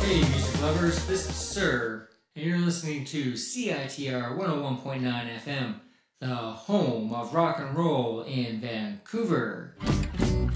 Hey, music lovers, this is Sir, and you're listening to CITR 101.9 FM, the home of rock and roll in Vancouver.